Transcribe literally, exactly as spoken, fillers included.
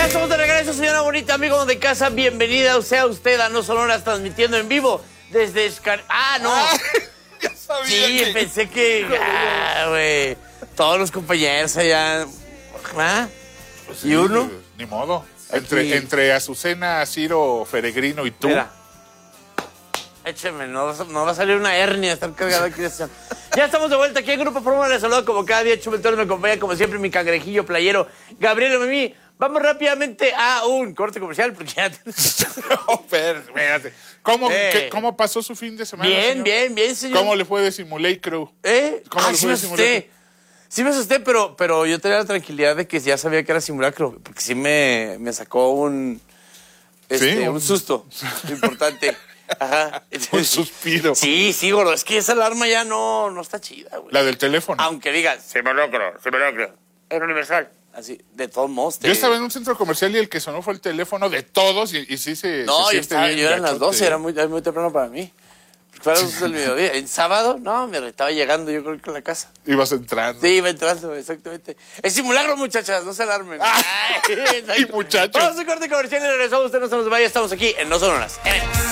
Ya estamos de regreso, señora bonita, amigo de casa. Bienvenida sea usted a No Sonoras, transmitiendo en vivo desde Escar... Ah, no. Ah, ya sabía Sí, que... pensé que... Ah, güey. Todos los compañeros allá... ¿Ah? Pues ¿Y sí, uno? Ni modo. Aquí. Entre, entre Azucena, Ciro, Peregrino y tú. Mira. Écheme, no, va- no va a salir una hernia estar cargada aquí. Ya estamos de vuelta aquí en Grupo Fórmula. Les saludo como cada día. Chumel Torres me acompaña como siempre mi cangrejillo playero Gabriel Mimi. Vamos rápidamente a un corte comercial porque ya... No, pero, espérate. ¿Cómo, Eh. qué- ¿Cómo pasó su fin de semana, Bien, señor? bien, bien, señor. ¿Cómo le fue de Simulacro? ¿Eh? ¿Cómo Ah, le sí fue me de simulacro? asusté. Sí me asusté, pero, pero yo tenía la tranquilidad de que ya sabía que era simulacro. Porque sí me, me sacó un... Este, Sí, un un- susto importante. Ajá. Un suspiro. Sí, sí, gordo. Es que esa alarma ya no, no está chida, güey. La del teléfono. Aunque diga, simulacro, simulacro. Es universal. Así, de todos modos. te- Yo estaba en un centro comercial y el que sonó fue el teléfono de todos y, y sí se, No, se yo, siente estaba, bien yo eran las gachote. doce, era muy, era muy temprano para mí. Fue a las doce del mediodía. En sábado, no, me estaba llegando yo creo que a la casa. Ibas entrando. Sí, iba entrando, exactamente. Es simulacro, muchachas, no se alarmen. Ay, y muchachos. Vamos a un corte comercial y regresamos. Usted no se nos vaya, estamos aquí en No Sonoras.